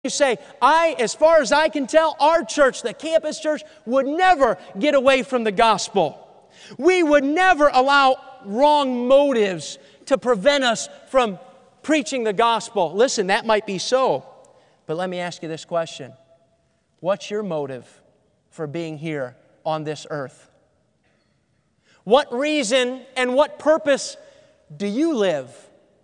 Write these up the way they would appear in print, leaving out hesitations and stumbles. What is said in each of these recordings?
You say, as far as I can tell, our church, the campus church, would never get away from the gospel. We would never allow wrong motives to prevent us from preaching the gospel. Listen, that might be so, but let me ask you this question. What's your motive for being here on this earth? What reason and what purpose do you live?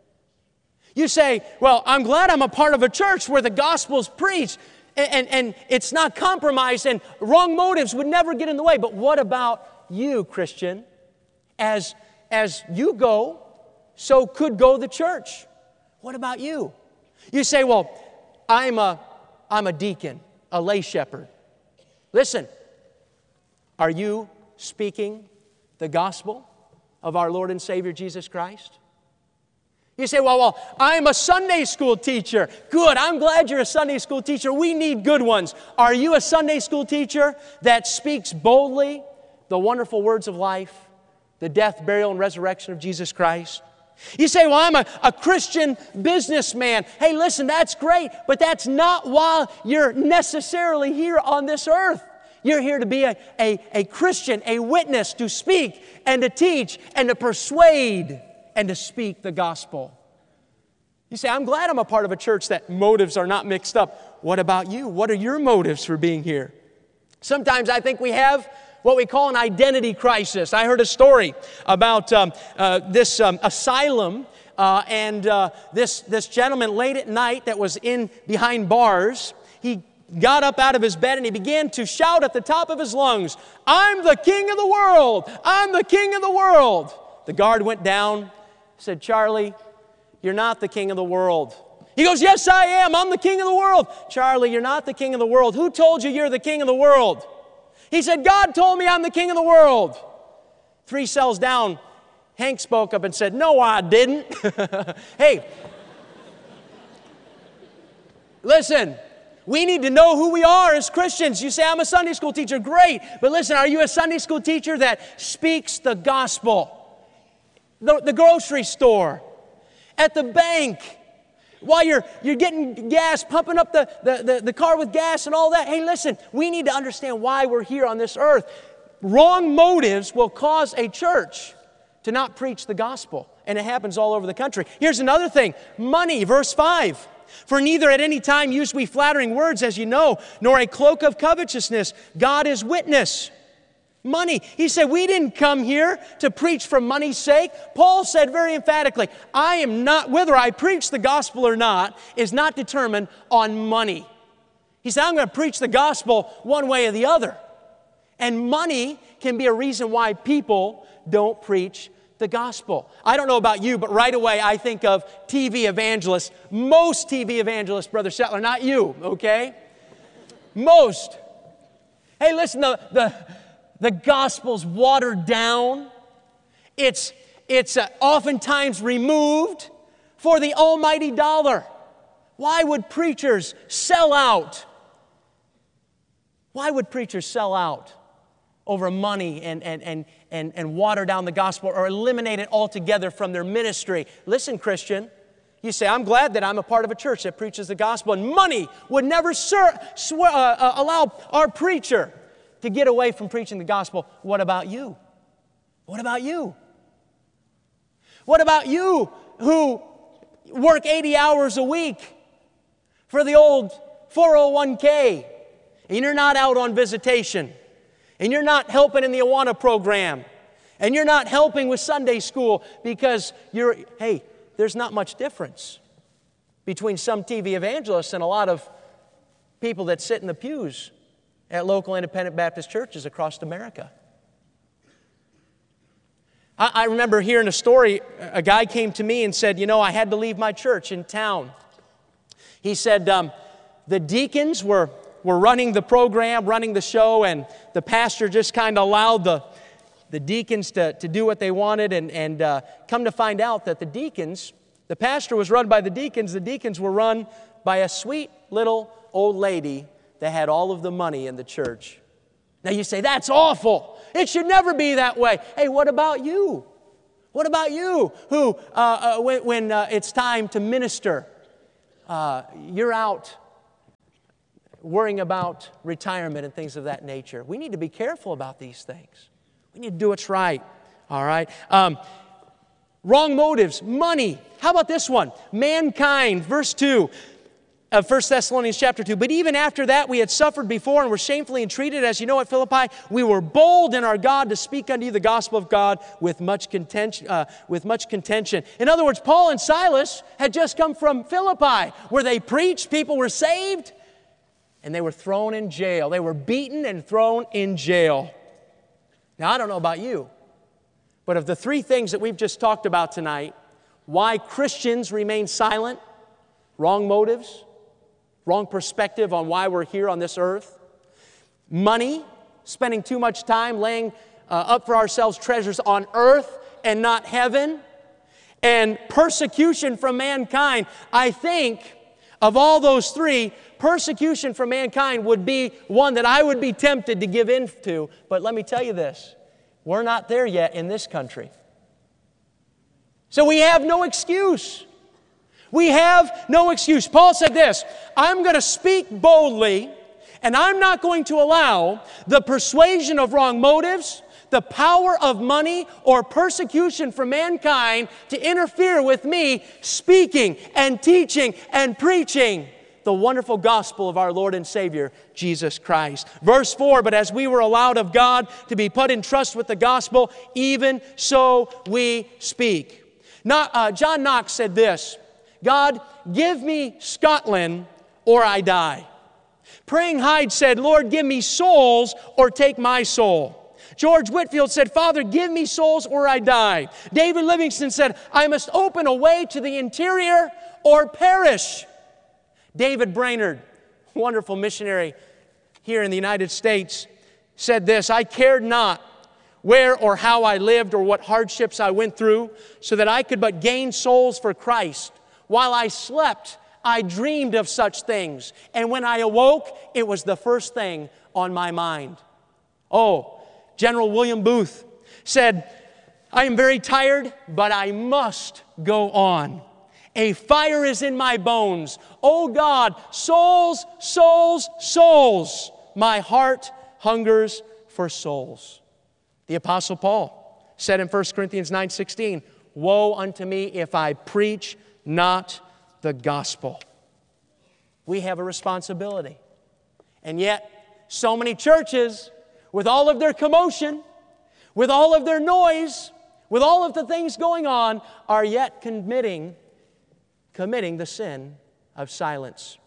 You say, well, I'm glad I'm a part of a church where the gospel's preached and it's not compromised and wrong motives would never get in the way. But what about you, Christian? As you go, so could go the church. What about you? You say, well, I'm a deacon, a lay shepherd. Listen, are you speaking the gospel of our Lord and Savior Jesus Christ? You say, well, I'm a Sunday school teacher. Good, I'm glad you're a Sunday school teacher. We need good ones. Are you a Sunday school teacher that speaks boldly the wonderful words of life, the death, burial, and resurrection of Jesus Christ? You say, well, I'm a Christian businessman. Hey, listen, that's great, but that's not why you're necessarily here on this earth. You're here to be a Christian, a witness, to speak and to teach and to persuade and to speak the gospel. You say, I'm glad I'm a part of a church that motives are not mixed up. What about you? What are your motives for being here? Sometimes I think we have what we call an identity crisis. I heard a story about this asylum and this gentleman late at night that was in behind bars. He got up out of his bed and he began to shout at the top of his lungs, I'm the king of the world! I'm the king of the world! The guard went down, said, Charlie, you're not the king of the world. He goes, yes, I am. I'm the king of the world. Charlie, you're not the king of the world. Who told you you're the king of the world? He said, God told me I'm the king of the world. 3 cells down, Hank spoke up and said, no, I didn't. Hey, listen, we need to know who we are as Christians. You say, I'm a Sunday school teacher. Great. But listen, are you a Sunday school teacher that speaks the gospel? The grocery store, at the bank, while you're getting gas, pumping up the car with gas and all that. Hey, listen, we need to understand why we're here on this earth. Wrong motives will cause a church to not preach the gospel, and it happens all over the country. Here's another thing, money, verse 5. For neither at any time use we flattering words, as you know, nor a cloak of covetousness. God is witness. Money. He said, we didn't come here to preach for money's sake. Paul said very emphatically, I am not, whether I preach the gospel or not, is not determined on money. He said, I'm going to preach the gospel one way or the other. And money can be a reason why people don't preach the gospel. I don't know about you, but right away I think of TV evangelists. Most TV evangelists, Brother Settler, not you, okay? Most. Hey, listen, the gospel's watered down. It's oftentimes removed for the almighty dollar. Why would preachers sell out? Why would preachers sell out over money and water down the gospel or eliminate it altogether from their ministry? Listen, Christian, you say, I'm glad that I'm a part of a church that preaches the gospel, and money would never allow our preacher to get away from preaching the gospel. What about you? What about you? What about you who work 80 hours a week for the old 401k, and you're not out on visitation, and you're not helping in the Awana program, and you're not helping with Sunday school because there's not much difference between some TV evangelists and a lot of people that sit in the pews at local independent Baptist churches across America. I remember hearing a story. A guy came to me and said, I had to leave my church in town. He said the deacons were running the program, running the show, and the pastor just kind of allowed the deacons to do what they wanted, and come to find out that the pastor was run by the deacons were run by a sweet little old lady that had all of the money in the church. Now you say, that's awful. It should never be that way. Hey, what about you? What about you who, when it's time to minister, you're out worrying about retirement and things of that nature. We need to be careful about these things. We need to do what's right, all right? Wrong motives, money. How about this one? Mankind, verse 2 of 1 Thessalonians chapter 2. But even after that we had suffered before and were shamefully entreated, as you know at Philippi, we were bold in our God to speak unto you the gospel of God with much contention. In other words, Paul and Silas had just come from Philippi, where they preached, people were saved, and they were thrown in jail. They were beaten and thrown in jail. Now, I don't know about you, but of the three things that we've just talked about tonight, why Christians remain silent, wrong motives, wrong perspective on why we're here on this earth, money, spending too much time laying up for ourselves treasures on earth and not heaven, and persecution from mankind. I think of all those three, persecution from mankind would be one that I would be tempted to give in to. But let me tell you this, we're not there yet in this country. So we have no excuse. We have no excuse. Paul said this, I'm going to speak boldly, and I'm not going to allow the persuasion of wrong motives, the power of money, or persecution from mankind to interfere with me speaking and teaching and preaching the wonderful gospel of our Lord and Savior, Jesus Christ. Verse 4, but as we were allowed of God to be put in trust with the gospel, even so we speak. John Knox said this, God, give me Scotland or I die. Praying Hyde said, Lord, give me souls or take my soul. George Whitefield said, Father, give me souls or I die. David Livingstone said, I must open a way to the interior or perish. David Brainerd, wonderful missionary here in the United States, said this, I cared not where or how I lived or what hardships I went through, so that I could but gain souls for Christ. While I slept, I dreamed of such things, and when I awoke, it was the first thing on my mind. Oh, General William Booth said, I am very tired, but I must go on. A fire is in my bones. Oh God, souls, souls, souls. My heart hungers for souls. The Apostle Paul said in 1 Corinthians 9:16, woe unto me if I preach not the gospel. We have a responsibility. And yet, so many churches, with all of their commotion, with all of their noise, with all of the things going on, are yet committing the sin of silence.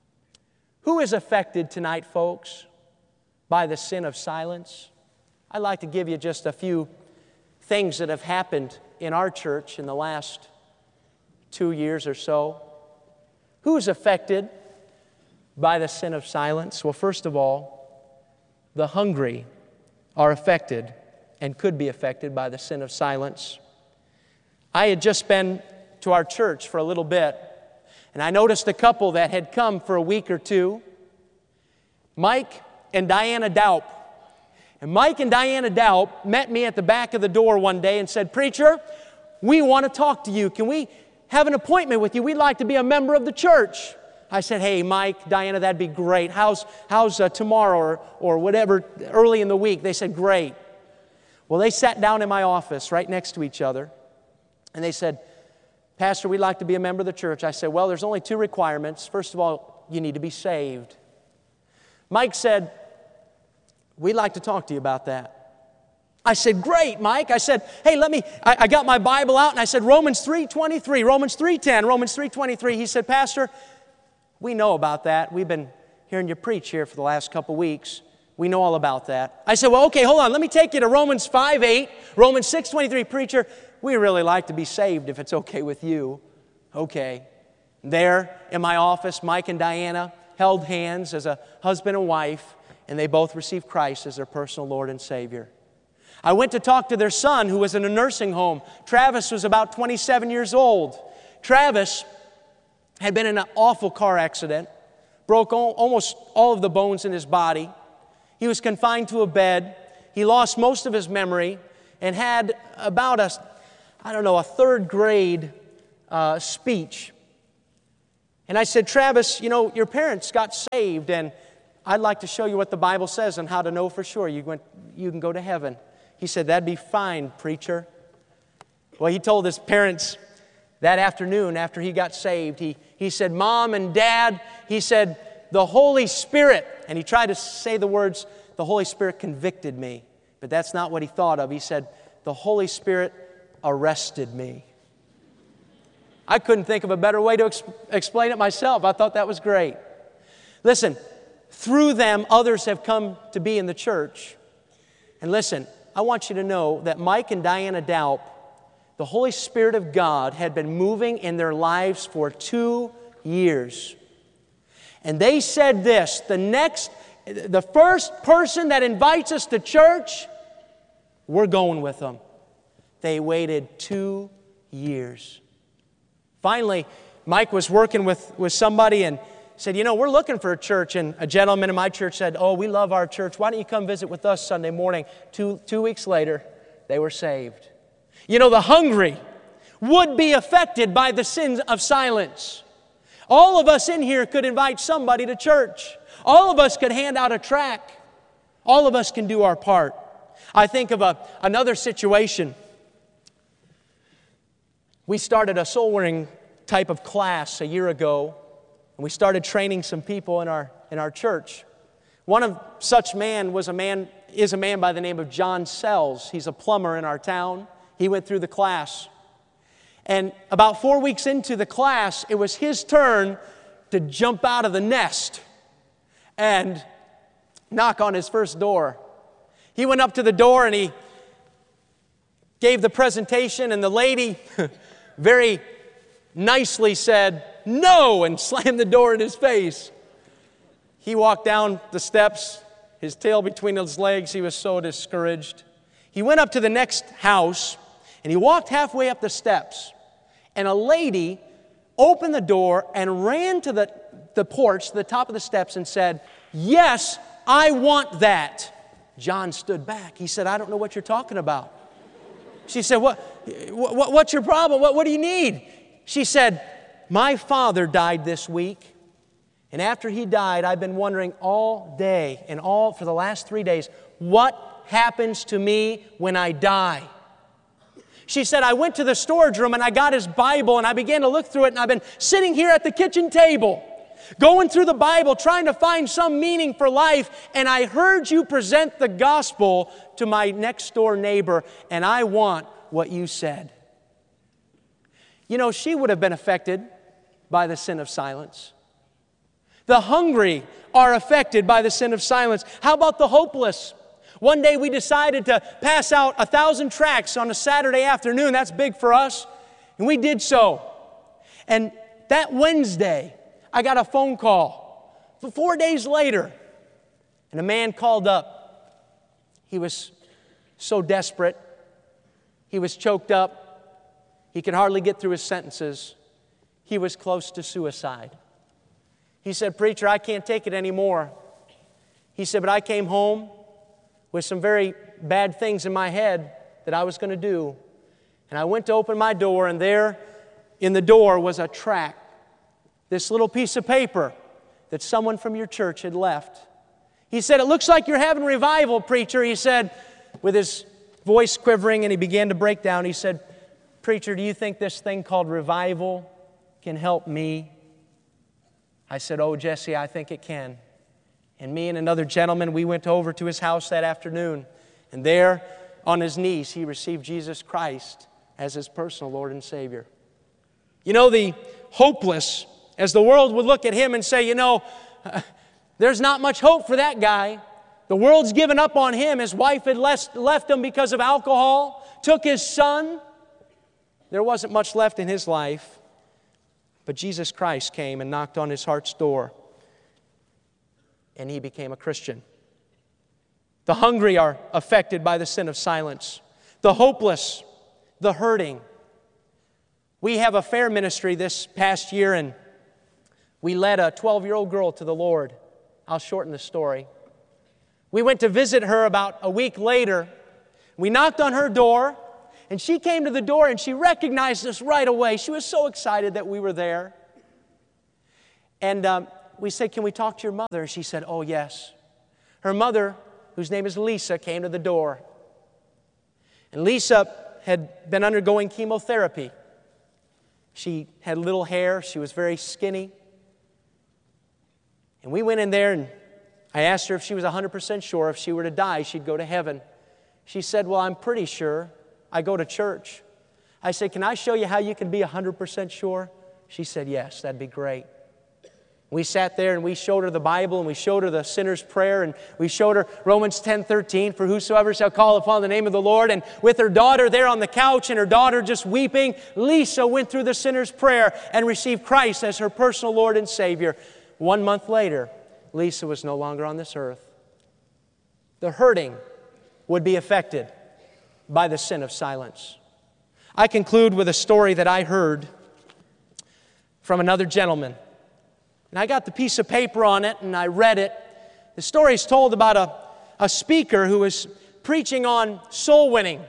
Who is affected tonight, folks, by the sin of silence? I'd like to give you just a few things that have happened in our church in the last 2 years or so. Who's affected by the sin of silence? Well, first of all, the hungry are affected and could be affected by the sin of silence. I had just been to our church for a little bit, and I noticed a couple that had come for a week or two, Mike and Diana Daup. And Mike and Diana Daup met me at the back of the door one day and said, Preacher, we want to talk to you. Can we have an appointment with you? We'd like to be a member of the church. I said, hey, Mike, Diana, that'd be great. How's tomorrow or whatever, early in the week? They said, great. Well, they sat down in my office right next to each other, and they said, Pastor, we'd like to be a member of the church. I said, well, there's only two requirements. First of all, you need to be saved. Mike said, we'd like to talk to you about that. I said, great, Mike. I said, hey, I got my Bible out, and I said, Romans 3:23, Romans 3:10, Romans 3:23. He said, Pastor, we know about that. We've been hearing you preach here for the last couple weeks. We know all about that. I said, well, okay, hold on. Let me take you to Romans 5:8, Romans 6:23. Preacher, we really like to be saved if it's okay with you. Okay. There in my office, Mike and Diana held hands as a husband and wife, and they both received Christ as their personal Lord and Savior. I went to talk to their son who was in a nursing home. Travis was about 27 years old. Travis had been in an awful car accident, broke almost all of the bones in his body. He was confined to a bed. He lost most of his memory and had about a third grade speech. And I said, Travis, you know, your parents got saved, and I'd like to show you what the Bible says on how to know for sure you can go to heaven. He said, that'd be fine, preacher. Well, he told his parents that afternoon after he got saved, he said, Mom and Dad, he said, the Holy Spirit, and he tried to say the words, the Holy Spirit convicted me. But that's not what he thought of. He said, the Holy Spirit arrested me. I couldn't think of a better way to explain it myself. I thought that was great. Listen, through them, others have come to be in the church. And listen, I want you to know that Mike and Diana Daup, the Holy Spirit of God had been moving in their lives for 2 years. And they said this, the first person that invites us to church, we're going with them. They waited 2 years. Finally, Mike was working with somebody and said, you know, we're looking for a church. And a gentleman in my church said, oh, we love our church. Why don't you come visit with us Sunday morning? Two weeks later, they were saved. You know, the hungry would be affected by the sins of silence. All of us in here could invite somebody to church. All of us could hand out a tract. All of us can do our part. I think of another situation. We started a soul-winning type of class a year ago, and we started training some people in our church. One of such men is a man by the name of John Sells. He's a plumber in our town. He went through the class. And about 4 weeks into the class, it was his turn to jump out of the nest and knock on his first door. He went up to the door and he gave the presentation, and the lady very nicely said, no, and slammed the door in his face. He walked down the steps, his tail between his legs. He was so discouraged. He went up to the next house, and he walked halfway up the steps. And a lady opened the door and ran to the porch, to the top of the steps, and said, yes, I want that. John stood back. He said, I don't know what you're talking about. She said, what's your problem? What do you need? She said, my father died this week. And after he died, I've been wondering all day and for the last 3 days, what happens to me when I die? She said, I went to the storage room and I got his Bible and I began to look through it, and I've been sitting here at the kitchen table going through the Bible, trying to find some meaning for life, and I heard you present the gospel to my next door neighbor, and I want what you said. You know, she would have been affected by the sin of silence. The hungry are affected by the sin of silence. How about the hopeless? One day we decided to pass out 1,000 tracts on a Saturday afternoon. That's big for us. And we did so. And that Wednesday, I got a phone call 4 days later, and a man called up. He was so desperate. He was choked up. He could hardly get through his sentences. He was close to suicide. He said, preacher, I can't take it anymore. He said, but I came home with some very bad things in my head that I was going to do. And I went to open my door, and there in the door was a tract. This little piece of paper that someone from your church had left. He said, it looks like you're having revival, preacher. He said, with his voice quivering, and he began to break down. He said, preacher, do you think this thing called revival can help me? I said, oh, Jesse, I think it can. And me and another gentleman, we went over to his house that afternoon. And there, on his knees, he received Jesus Christ as his personal Lord and Savior. You know, the hopeless, as the world would look at him and say, you know, there's not much hope for that guy. The world's given up on him. His wife had left him because of alcohol, took his son. There wasn't much left in his life. But Jesus Christ came and knocked on his heart's door, and he became a Christian. The hungry are affected by the sin of silence. The hopeless, the hurting. We have a fair ministry this past year, and we led a 12-year-old girl to the Lord. I'll shorten the story. We went to visit her about a week later. We knocked on her door, and she came to the door, and she recognized us right away. She was so excited that we were there. And we said, can we talk to your mother? And she said, oh, yes. Her mother, whose name is Lisa, came to the door. And Lisa had been undergoing chemotherapy. She had little hair. She was very skinny. And we went in there, and I asked her if she was 100% sure if she were to die, she'd go to heaven. She said, well, I'm pretty sure. I go to church. I said, can I show you how you can be 100% sure? She said, yes, that'd be great. We sat there and we showed her the Bible, and we showed her the sinner's prayer, and we showed her Romans 10:13, for whosoever shall call upon the name of the Lord. And with her daughter there on the couch and her daughter just weeping, Lisa went through the sinner's prayer and received Christ as her personal Lord and Savior. 1 month later, Lisa was no longer on this earth. The hurting would be affected by the sin of silence. I conclude with a story that I heard from another gentleman. And I got the piece of paper on it and I read it. The story is told about a speaker who was preaching on soul winning.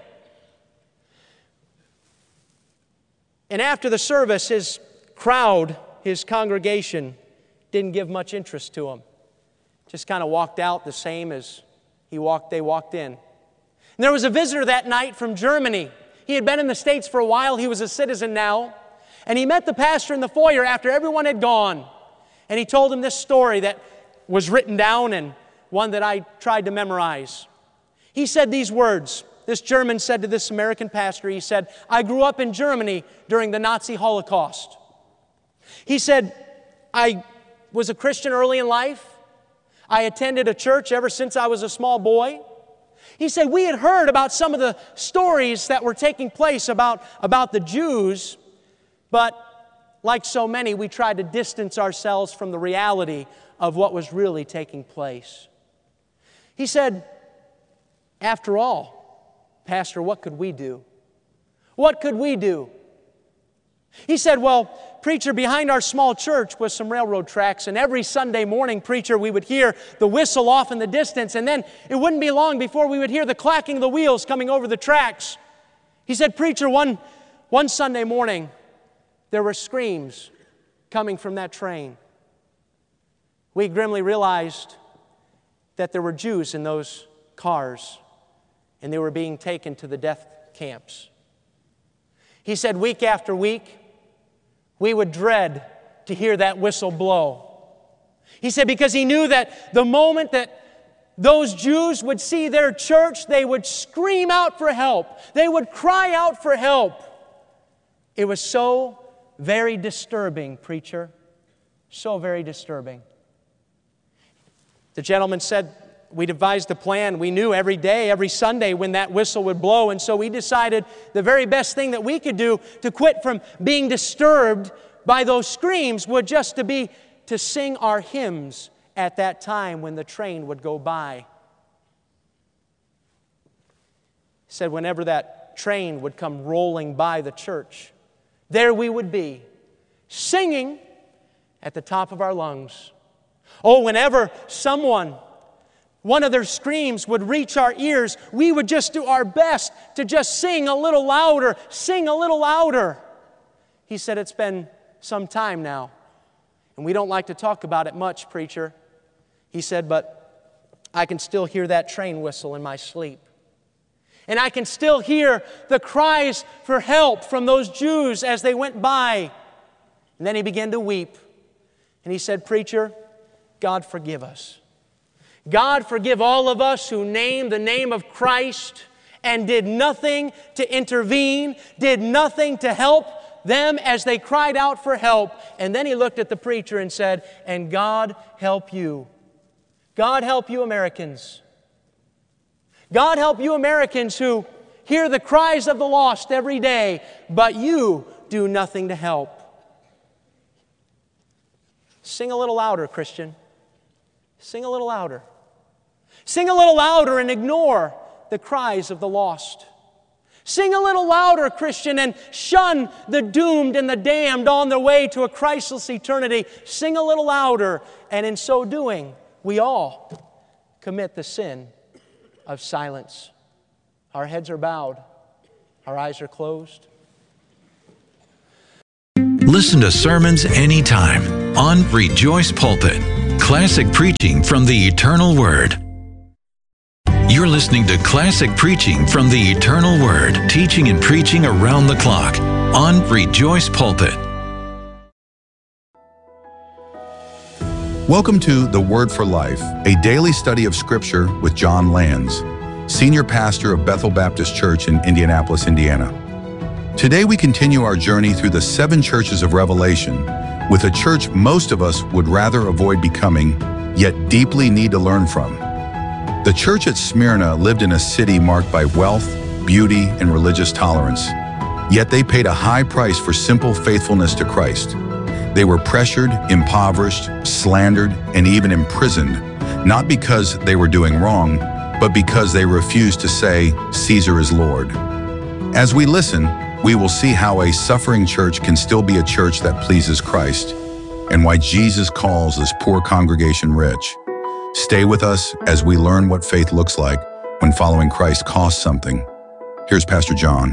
And after the service, his crowd, his congregation, didn't give much interest to him. Just kind of walked out the same as they walked in. And there was a visitor that night from Germany. He had been in the States for a while. He was a citizen now. And he met the pastor in the foyer after everyone had gone. And he told him this story that was written down and one that I tried to memorize. He said these words. This German said to this American pastor, he said, I grew up in Germany during the Nazi Holocaust. He said, I was a Christian early in life. I attended a church ever since I was a small boy. He said, we had heard about some of the stories that were taking place about the Jews, but like so many, we tried to distance ourselves from the reality of what was really taking place. He said, after all, Pastor, what could we do? What could we do? He said, well, preacher, behind our small church was some railroad tracks, and every Sunday morning, preacher, we would hear the whistle off in the distance, and then it wouldn't be long before we would hear the clacking of the wheels coming over the tracks. He said, preacher, one Sunday morning, there were screams coming from that train. We grimly realized that there were Jews in those cars, and they were being taken to the death camps. He said, week after week, we would dread to hear that whistle blow. He said, because he knew that the moment that those Jews would see their church, they would scream out for help. They would cry out for help. It was so very disturbing, preacher. So very disturbing. The gentleman said, we devised a plan. We knew every day, every Sunday when that whistle would blow. And so we decided the very best thing that we could do to quit from being disturbed by those screams would just be to sing our hymns at that time when the train would go by. He said whenever that train would come rolling by the church, there we would be, singing at the top of our lungs. Oh, whenever one of their screams would reach our ears, we would just do our best to just sing a little louder, sing a little louder. He said, it's been some time now, and we don't like to talk about it much, preacher. He said, but I can still hear that train whistle in my sleep. And I can still hear the cries for help from those Jews as they went by. And then he began to weep. And he said, preacher, God forgive us. God forgive all of us who named the name of Christ and did nothing to intervene, did nothing to help them as they cried out for help. And then he looked at the preacher and said, and God help you. God help you Americans. God help you Americans who hear the cries of the lost every day, but you do nothing to help. Sing a little louder, Christian. Sing a little louder. Sing a little louder and ignore the cries of the lost. Sing a little louder, Christian, and shun the doomed and the damned on their way to a Christless eternity. Sing a little louder, and in so doing, we all commit the sin of silence. Our heads are bowed. Our eyes are closed. Listen to sermons anytime on Rejoice Pulpit. Classic preaching from the eternal Word. You're listening to classic preaching from the eternal Word, teaching and preaching around the clock on Rejoice Pulpit. Welcome to The Word for Life, a daily study of Scripture with John Lands, Senior Pastor of Bethel Baptist Church in Indianapolis, Indiana. Today we continue our journey through the 7 churches of Revelation with a church most of us would rather avoid becoming, yet deeply need to learn from. The church at Smyrna lived in a city marked by wealth, beauty, and religious tolerance, yet they paid a high price for simple faithfulness to Christ. They were pressured, impoverished, slandered, and even imprisoned, not because they were doing wrong, but because they refused to say, "Caesar is Lord." As we listen, we will see how a suffering church can still be a church that pleases Christ, and why Jesus calls this poor congregation rich. Stay with us as we learn what faith looks like when following Christ costs something. Here's Pastor John.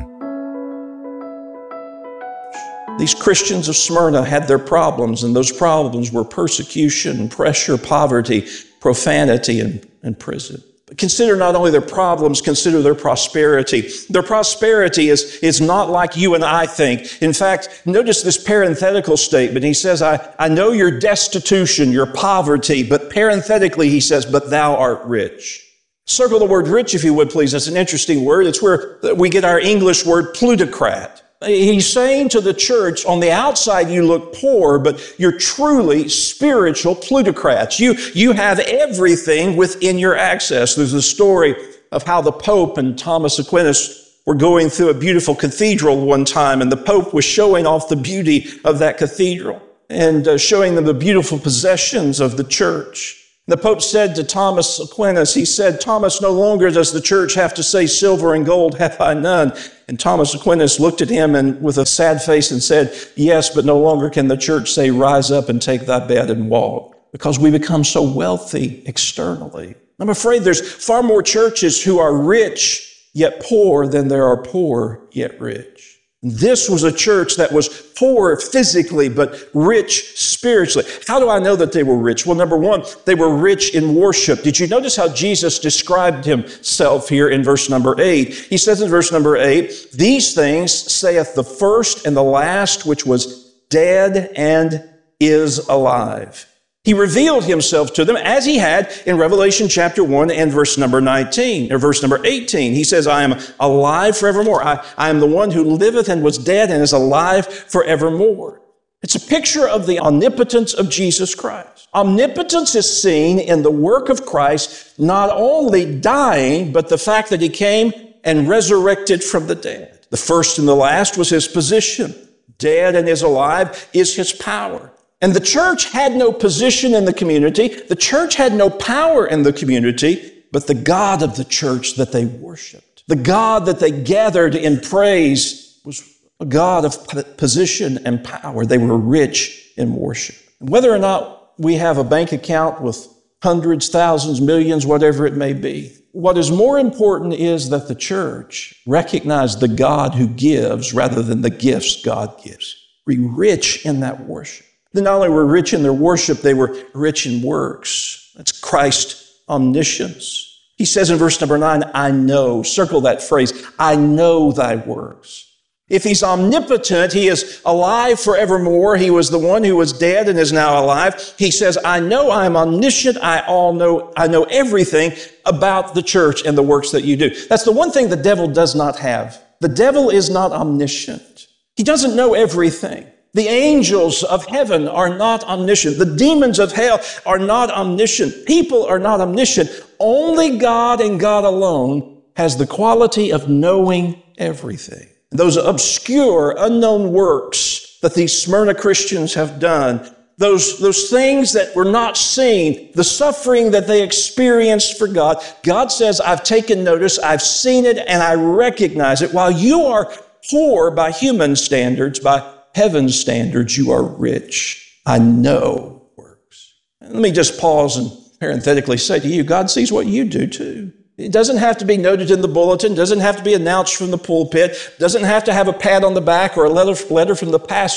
These Christians of Smyrna had their problems, and those problems were persecution, pressure, poverty, profanity, and prison. But consider not only their problems, consider their prosperity. Their prosperity is not like you and I think. In fact, notice this parenthetical statement. He says, I know your destitution, your poverty, but parenthetically he says, but thou art rich. Circle the word rich, if you would, please. That's an interesting word. It's where we get our English word plutocrat. He's saying to the church, on the outside you look poor, but you're truly spiritual plutocrats. You have everything within your access. There's a story of how the Pope and Thomas Aquinas were going through a beautiful cathedral one time, and the Pope was showing off the beauty of that cathedral and showing them the beautiful possessions of the church. The Pope said to Thomas Aquinas, he said, "Thomas, no longer does the church have to say, 'Silver and gold have I none.'" And Thomas Aquinas looked at him and with a sad face and said, "Yes, but no longer can the church say, 'Rise up and take thy bed and walk,' because we become so wealthy externally." I'm afraid there's far more churches who are rich yet poor than there are poor yet rich. This was a church that was poor physically, but rich spiritually. How do I know that they were rich? Well, number one, they were rich in worship. Did you notice how Jesus described himself here in verse number 8? He says in verse number 8, "These things saith the first and the last, which was dead and is alive." He revealed himself to them as he had in Revelation chapter 1 and verse number 19, or verse number 18. He says, "I am alive forevermore. I am the one who liveth and was dead and is alive forevermore." It's a picture of the omnipotence of Jesus Christ. Omnipotence is seen in the work of Christ, not only dying, but the fact that he came and resurrected from the dead. The first and the last was his position. Dead and is alive is his power. And the church had no position in the community. The church had no power in the community, but the God of the church that they worshiped, the God that they gathered in praise, was a God of position and power. They were rich in worship. And whether or not we have a bank account with hundreds, thousands, millions, whatever it may be, what is more important is that the church recognize the God who gives rather than the gifts God gives. Be rich in that worship. They not only were rich in their worship, they were rich in works. That's Christ's omniscience. He says in verse number 9, "I know," circle that phrase, "I know thy works." If he's omnipotent, he is alive forevermore. He was the one who was dead and is now alive. He says, "I know I am omniscient. I know everything about the church and the works that you do." That's the one thing the devil does not have. The devil is not omniscient. He doesn't know everything. The angels of heaven are not omniscient. The demons of hell are not omniscient. People are not omniscient. Only God and God alone has the quality of knowing everything. Those obscure, unknown works that these Smyrna Christians have done, those things that were not seen, the suffering that they experienced for God, God says, "I've taken notice, I've seen it, and I recognize it." While you are poor by human standards, by heaven's standards, you are rich. I know works. And let me just pause and parenthetically say to you, God sees what you do too. It doesn't have to be noted in the bulletin, doesn't have to be announced from the pulpit, doesn't have to have a pat on the back or a letter from the pastor.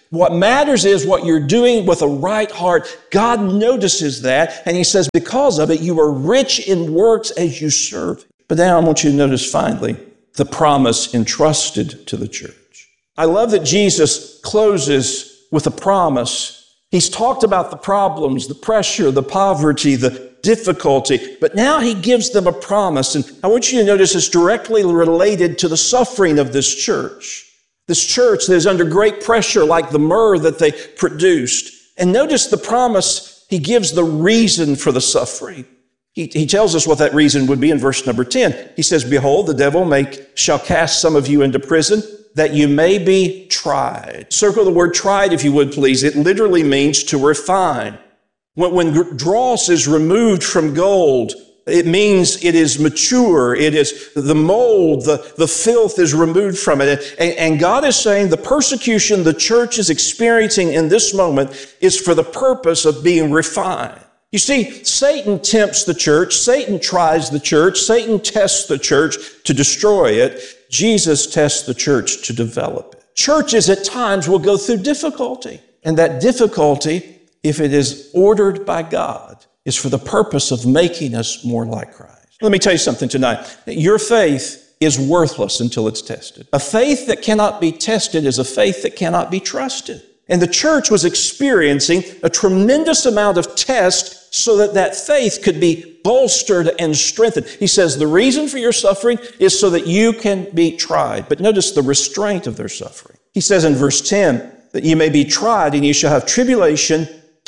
What matters is what you're doing with a right heart. God notices that, and he says, because of it, you are rich in works as you serve. But now I want you to notice finally the promise entrusted to the church. I love that Jesus closes with a promise. He's talked about the problems, the pressure, the poverty, the difficulty, but now he gives them a promise. And I want you to notice it's directly related to the suffering of this church. This church that is under great pressure like the myrrh that they produced. And notice the promise, he gives the reason for the suffering. He tells us what that reason would be in verse number 10. He says, behold, the devil shall cast some of you into prison, that you may be tried. Circle the word tried, if you would, please. It literally means to refine. When dross is removed from gold, it means it is mature. It is the mold, the filth is removed from it. And God is saying the persecution the church is experiencing in this moment is for the purpose of being refined. You see, Satan tempts the church. Satan tries the church. Satan tests the church to destroy it. Jesus tests the church to develop it. Churches at times will go through difficulty. And that difficulty, if it is ordered by God, is for the purpose of making us more like Christ. Let me tell you something tonight. Your faith is worthless until it's tested. A faith that cannot be tested is a faith that cannot be trusted. And the church was experiencing a tremendous amount of test so that faith could be bolstered and strengthened. He says the reason for your suffering is so that you can be tried. But notice the restraint of their suffering. He says in verse 10 that you may be tried and you shall have tribulation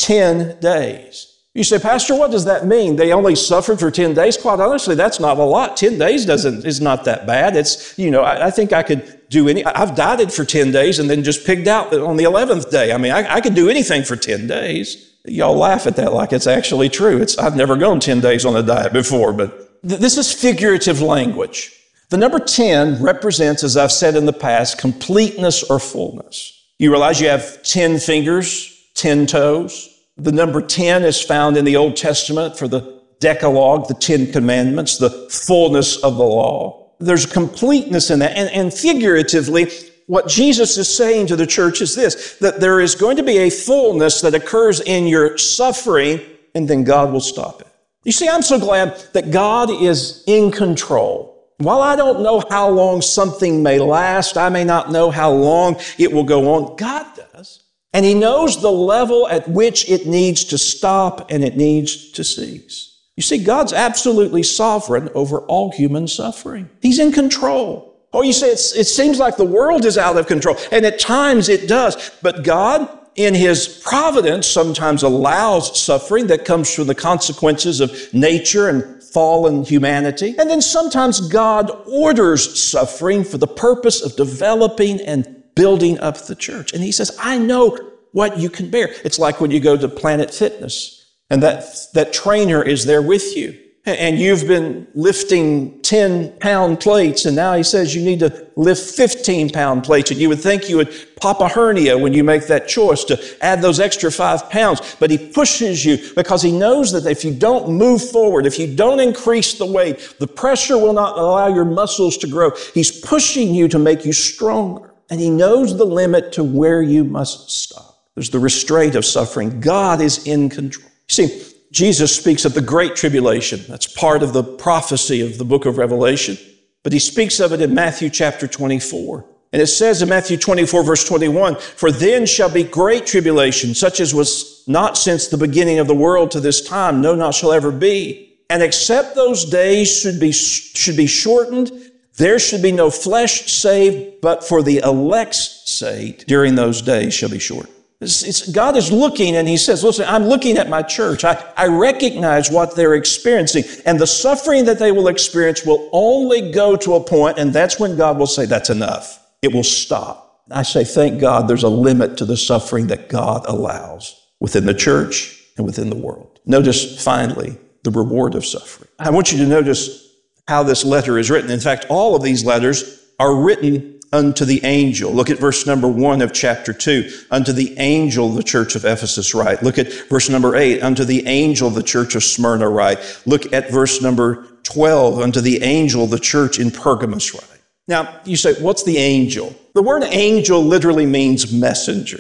10 days. You say, Pastor, what does that mean? They only suffered for 10 days? Quite honestly, that's not a lot. 10 days is not that bad. It's, I think I could do I've dieted for 10 days and then just pigged out on the 11th day. I mean, I could do anything for 10 days. Y'all laugh at that like it's actually true. I've never gone 10 days on a diet before, but this is figurative language. The number 10 represents, as I've said in the past, completeness or fullness. You realize you have 10 fingers, 10 toes. The number 10 is found in the Old Testament for the Decalogue, the 10 Commandments, the fullness of the law. There's completeness in that. And figuratively, what Jesus is saying to the church is this, that there is going to be a fullness that occurs in your suffering, and then God will stop it. You see, I'm so glad that God is in control. While I don't know how long something may last, I may not know how long it will go on, God does. And he knows the level at which it needs to stop and it needs to cease. You see, God's absolutely sovereign over all human suffering. He's in control. Oh, you say it seems like the world is out of control, and at times it does. But God, in his providence, sometimes allows suffering that comes from the consequences of nature and fallen humanity. And then sometimes God orders suffering for the purpose of developing and building up the church. And he says, I know what you can bear. It's like when you go to Planet Fitness and that trainer is there with you. And you've been lifting 10-pound plates, and now he says you need to lift 15-pound plates. And you would think you would pop a hernia when you make that choice to add those extra 5 pounds. But he pushes you because he knows that if you don't move forward, if you don't increase the weight, the pressure will not allow your muscles to grow. He's pushing you to make you stronger. And he knows the limit to where you must stop. There's the restraint of suffering. God is in control. See, Jesus speaks of the Great Tribulation. That's part of the prophecy of the book of Revelation. But he speaks of it in Matthew chapter 24. And it says in Matthew 24, verse 21, for then shall be great tribulation, such as was not since the beginning of the world to this time, no, not shall ever be. And except those days should be shortened, there should be no flesh saved, but for the elect's sake, during those days shall be shortened. God is looking and he says, listen, I'm looking at my church. I recognize what they're experiencing, and the suffering that they will experience will only go to a point, and that's when God will say, that's enough. It will stop. I say, thank God there's a limit to the suffering that God allows within the church and within the world. Notice finally the reward of suffering. I want you to notice how this letter is written. In fact, all of these letters are written unto the angel. Look at verse number 1 of chapter 2. Unto the angel the church of Ephesus write. Look at verse number 8. Unto the angel the church of Smyrna write. Look at verse number 12. Unto the angel the church in Pergamos write. Now, you say, what's the angel? The word angel literally means messenger.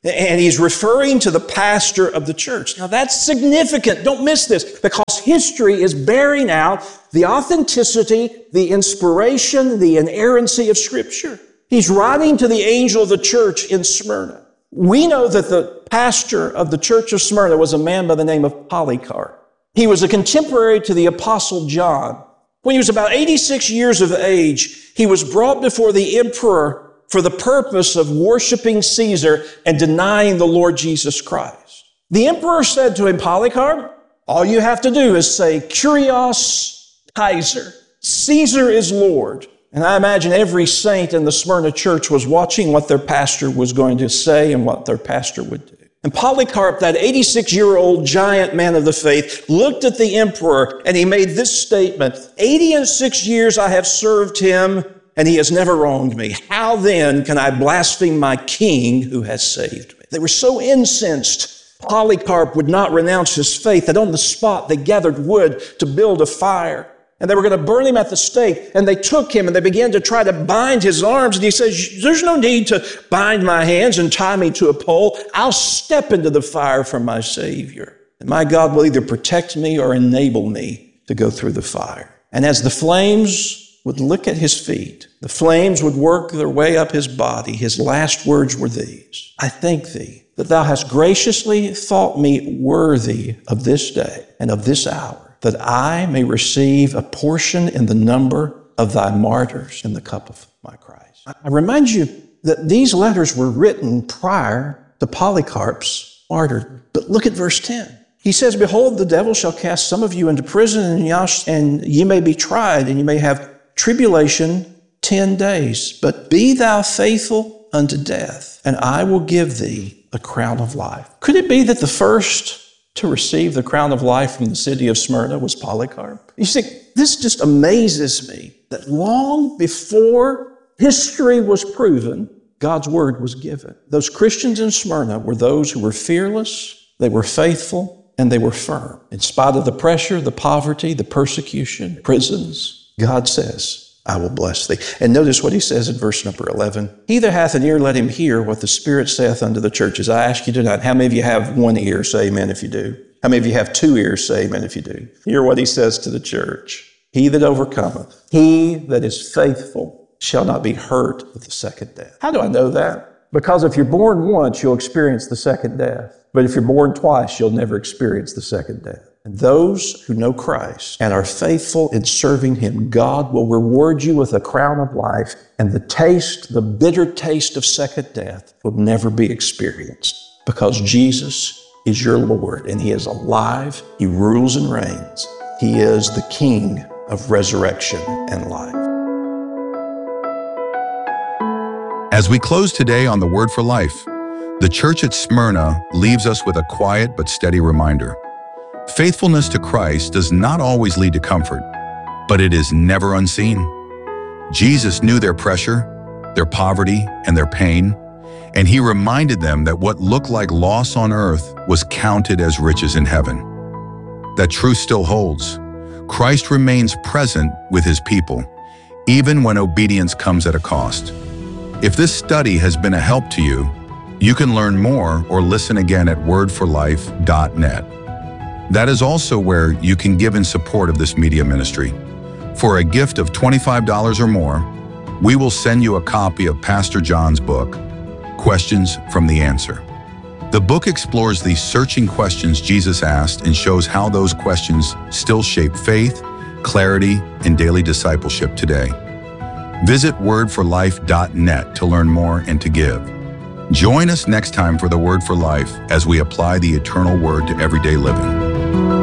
And he's referring to the pastor of the church. Now that's significant. Don't miss this, because history is bearing out the authenticity, the inspiration, the inerrancy of Scripture. He's writing to the angel of the church in Smyrna. We know that the pastor of the church of Smyrna was a man by the name of Polycarp. He was a contemporary to the Apostle John. When he was about 86 years of age, he was brought before the emperor for the purpose of worshiping Caesar and denying the Lord Jesus Christ. The emperor said to him, Polycarp, all you have to do is say, Kyrios Kaiser. Caesar is Lord. And I imagine every saint in the Smyrna church was watching what their pastor was going to say and what their pastor would do. And Polycarp, that 86-year-old giant man of the faith, looked at the emperor and he made this statement, 86 years I have served him, and he has never wronged me. How then can I blaspheme my king who has saved me? They were so incensed, Polycarp would not renounce his faith, that on the spot they gathered wood to build a fire. And they were going to burn him at the stake. And they took him and they began to try to bind his arms. And he says, there's no need to bind my hands and tie me to a pole. I'll step into the fire for my Savior. And my God will either protect me or enable me to go through the fire. And as the flames would lick at his feet, the flames would work their way up his body, his last words were these, I thank thee that thou hast graciously thought me worthy of this day and of this hour, that I may receive a portion in the number of thy martyrs in the cup of my Christ. I remind you that these letters were written prior to Polycarp's martyrdom. But look at verse 10. He says, behold, the devil shall cast some of you into prison, and ye may be tried, and ye may have tribulation 10 days. But be thou faithful unto death, and I will give thee a crown of life. Could it be that the first to receive the crown of life from the city of Smyrna was Polycarp? You see, this just amazes me that long before history was proven, God's word was given. Those Christians in Smyrna were those who were fearless, they were faithful, and they were firm. In spite of the pressure, the poverty, the persecution, prisons, God says, I will bless thee. And notice what he says in verse number 11. He that hath an ear, let him hear what the Spirit saith unto the churches. I ask you tonight, how many of you have one ear? Say amen if you do. How many of you have two ears? Say amen if you do. Hear what he says to the church. He that overcometh, he that is faithful, shall not be hurt with the second death. How do I know that? Because if you're born once, you'll experience the second death. But if you're born twice, you'll never experience the second death. And those who know Christ and are faithful in serving him, God will reward you with a crown of life, and the bitter taste of second death will never be experienced, because Jesus is your Lord and he is alive. He rules and reigns. He is the King of resurrection and life. As we close today on the Word for Life, the church at Smyrna leaves us with a quiet but steady reminder. Faithfulness to Christ does not always lead to comfort, but it is never unseen. Jesus knew their pressure, their poverty, and their pain, and he reminded them that what looked like loss on earth was counted as riches in heaven. That truth still holds. Christ remains present with his people, even when obedience comes at a cost. If this study has been a help to you, you can learn more or listen again at wordforlife.net. That is also where you can give in support of this media ministry. For a gift of $25 or more, we will send you a copy of Pastor John's book, Questions from the Answer. The book explores the searching questions Jesus asked and shows how those questions still shape faith, clarity, and daily discipleship today. Visit wordforlife.net to learn more and to give. Join us next time for the Word for Life as we apply the eternal Word to everyday living.